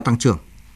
tăng trưởng.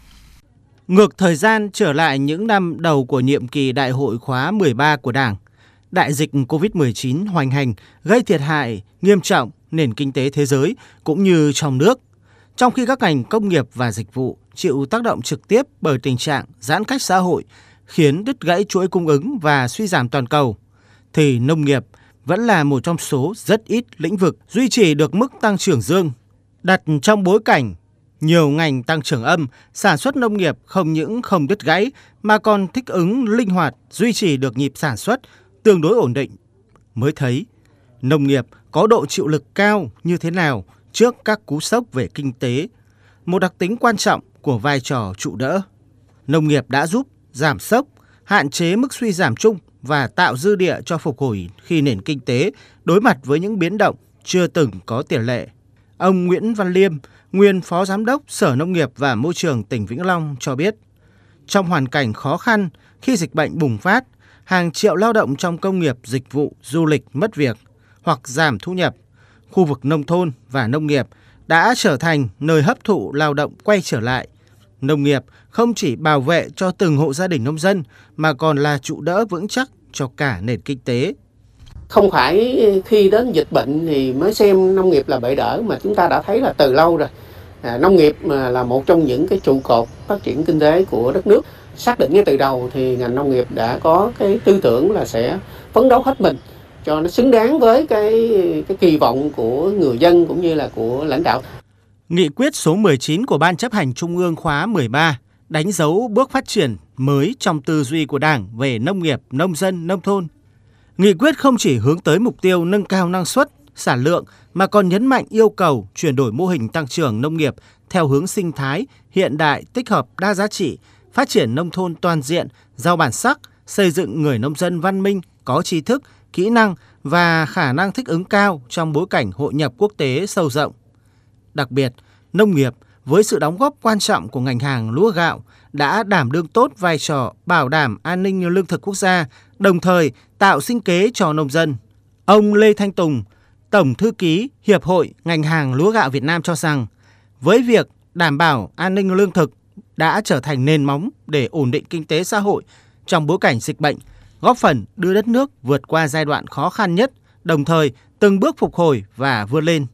Ngược thời gian trở lại những năm đầu của nhiệm kỳ Đại hội khóa 13 của Đảng, đại dịch COVID-19 hoành hành gây thiệt hại nghiêm trọng nền kinh tế thế giới cũng như trong nước. Trong khi các ngành công nghiệp và dịch vụ chịu tác động trực tiếp bởi tình trạng giãn cách xã hội khiến đứt gãy chuỗi cung ứng và suy giảm toàn cầu, thì nông nghiệp vẫn là một trong số rất ít lĩnh vực duy trì được mức tăng trưởng dương. Đặt trong bối cảnh nhiều ngành tăng trưởng âm, sản xuất nông nghiệp không những không đứt gãy mà còn thích ứng linh hoạt, duy trì được nhịp sản xuất tương đối ổn định. Mới thấy nông nghiệp có độ chịu lực cao như thế nào trước các cú sốc về kinh tế, một đặc tính quan trọng của vai trò trụ đỡ. Nông nghiệp đã giúp giảm sốc, hạn chế mức suy giảm chung và tạo dư địa cho phục hồi khi nền kinh tế đối mặt với những biến động chưa từng có tiền lệ. Ông Nguyễn Văn Liêm, nguyên Phó Giám đốc Sở Nông nghiệp và Môi trường tỉnh Vĩnh Long cho biết, trong hoàn cảnh khó khăn khi dịch bệnh bùng phát, hàng triệu lao động trong công nghiệp, dịch vụ, du lịch mất việc hoặc giảm thu nhập, khu vực nông thôn và nông nghiệp đã trở thành nơi hấp thụ lao động quay trở lại. Nông nghiệp không chỉ bảo vệ cho từng hộ gia đình nông dân mà còn là trụ đỡ vững chắc cho cả nền kinh tế. Không phải khi đến dịch bệnh thì mới xem nông nghiệp là bệ đỡ, mà chúng ta đã thấy là từ lâu rồi. Nông nghiệp là một trong những cái trụ cột phát triển kinh tế của đất nước. Xác định ngay từ đầu thì ngành nông nghiệp đã có cái tư tưởng là sẽ phấn đấu hết mình cho nó xứng đáng với cái kỳ vọng của người dân cũng như là của lãnh đạo. Nghị quyết số 19 của Ban chấp hành Trung ương khóa 13 đánh dấu bước phát triển mới trong tư duy của Đảng về nông nghiệp, nông dân, nông thôn. Nghị quyết không chỉ hướng tới mục tiêu nâng cao năng suất, sản lượng mà còn nhấn mạnh yêu cầu chuyển đổi mô hình tăng trưởng nông nghiệp theo hướng sinh thái, hiện đại, tích hợp, đa giá trị, phát triển nông thôn toàn diện, giàu bản sắc, xây dựng người nông dân văn minh, có tri thức, kỹ năng và khả năng thích ứng cao trong bối cảnh hội nhập quốc tế sâu rộng. Đặc biệt, nông nghiệp với sự đóng góp quan trọng của ngành hàng lúa gạo đã đảm đương tốt vai trò bảo đảm an ninh lương thực quốc gia, đồng thời tạo sinh kế cho nông dân. Ông Lê Thanh Tùng, Tổng thư ký Hiệp hội ngành hàng lúa gạo Việt Nam cho rằng, với việc đảm bảo an ninh lương thực đã trở thành nền móng để ổn định kinh tế xã hội trong bối cảnh dịch bệnh, góp phần đưa đất nước vượt qua giai đoạn khó khăn nhất, đồng thời từng bước phục hồi và vươn lên.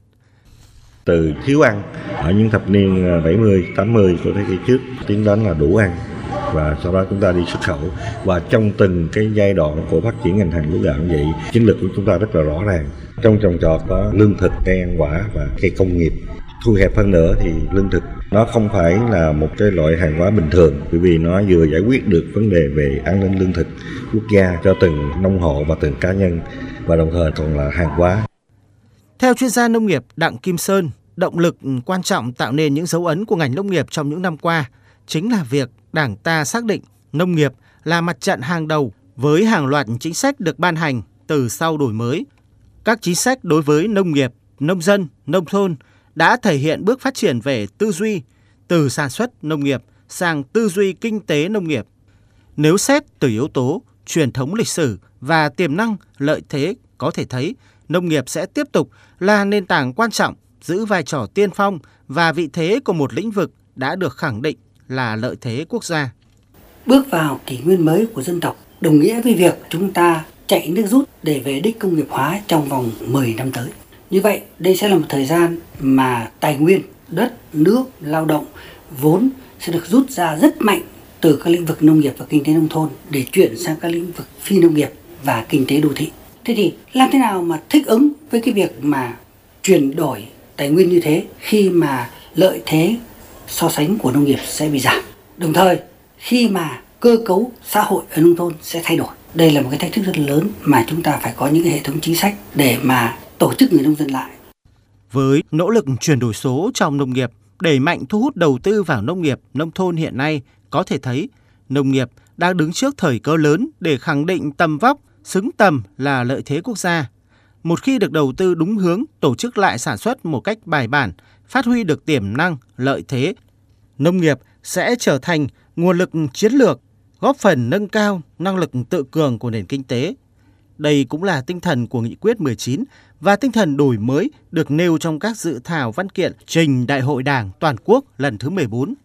Từ thiếu ăn ở những thập niên 70, 80 của thế kỷ trước tiến đến là đủ ăn, và sau đó chúng ta đi xuất khẩu. Và trong từng cái giai đoạn của phát triển ngành hàng lúa gạo như vậy, chiến lược của chúng ta rất là rõ ràng. Trong trồng trọt có lương thực, cây ăn quả và cây công nghiệp. Thu hẹp hơn nữa thì lương thực nó không phải là một cái loại hàng hóa bình thường, bởi vì nó vừa giải quyết được vấn đề về an ninh lương thực quốc gia cho từng nông hộ và từng cá nhân, và đồng thời còn là hàng hóa. Theo chuyên gia nông nghiệp Đặng Kim Sơn, động lực quan trọng tạo nên những dấu ấn của ngành nông nghiệp trong những năm qua chính là việc Đảng ta xác định nông nghiệp là mặt trận hàng đầu với hàng loạt chính sách được ban hành từ sau đổi mới. Các chính sách đối với nông nghiệp, nông dân, nông thôn đã thể hiện bước phát triển về tư duy từ sản xuất nông nghiệp sang tư duy kinh tế nông nghiệp. Nếu xét từ yếu tố truyền thống lịch sử và tiềm năng lợi thế, có thể thấy nông nghiệp sẽ tiếp tục là nền tảng quan trọng, giữ vai trò tiên phong và vị thế của một lĩnh vực đã được khẳng định là lợi thế quốc gia. Bước vào kỷ nguyên mới của dân tộc đồng nghĩa với việc chúng ta chạy nước rút để về đích công nghiệp hóa trong vòng 10 năm tới. Như vậy, đây sẽ là một thời gian mà tài nguyên, đất, nước, lao động, vốn sẽ được rút ra rất mạnh từ các lĩnh vực nông nghiệp và kinh tế nông thôn để chuyển sang các lĩnh vực phi nông nghiệp và kinh tế đô thị. Thế thì làm thế nào mà thích ứng với cái việc mà chuyển đổi tài nguyên như thế khi mà lợi thế so sánh của nông nghiệp sẽ bị giảm, đồng thời khi mà cơ cấu xã hội ở nông thôn sẽ thay đổi. Đây là một cái thách thức rất lớn mà chúng ta phải có những cái hệ thống chính sách để mà tổ chức người nông dân lại. Với nỗ lực chuyển đổi số trong nông nghiệp, đẩy mạnh thu hút đầu tư vào nông nghiệp, nông thôn hiện nay, có thể thấy nông nghiệp đang đứng trước thời cơ lớn để khẳng định tầm vóc, xứng tầm là lợi thế quốc gia. Một khi được đầu tư đúng hướng, tổ chức lại sản xuất một cách bài bản, phát huy được tiềm năng, lợi thế, nông nghiệp sẽ trở thành nguồn lực chiến lược, góp phần nâng cao năng lực tự cường của nền kinh tế. Đây cũng là tinh thần của Nghị quyết 19 và tinh thần đổi mới được nêu trong các dự thảo văn kiện trình Đại hội Đảng toàn quốc lần thứ 14.